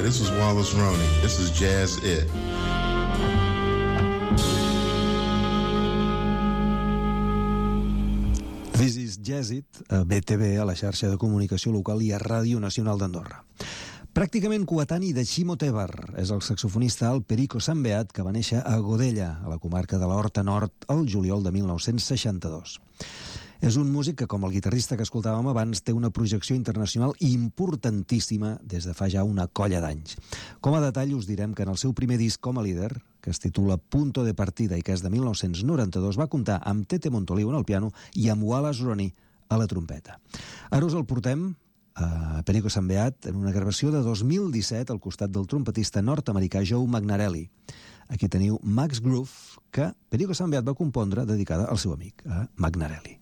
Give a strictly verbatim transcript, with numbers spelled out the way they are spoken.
Hi, this is Wallace Roney. This is Jazz It. This is Jazz It, a B T V, a la xarxa de comunicació local i a Ràdio Nacional d'Andorra. Pràcticament coetani de Ximo Tebar és el saxofonista Al Perico Sambeat, que va néixer a Godella, a la comarca de la Horta Nord, el juliol de mil nou-cents seixanta-dos. És un músic que, com el guitarrista que escoltàvem abans, té una projecció internacional importantíssima des de fa ja una colla d'anys. Com a detall us direm que en el seu primer disc com a líder, que es titula Punto de Partida i que és de mil nou-cents noranta-dos, va comptar amb Tete Montoliu en el piano i amb Wallace Roney a la trompeta. Ara us el portem a Perico Sambeat en una gravació de dos mil disset al costat del trompetista nord-americà Joe Magnarelli. Aquí teniu Max Groove, que Perico Sambeat va compondre dedicada al seu amic, a Magnarelli.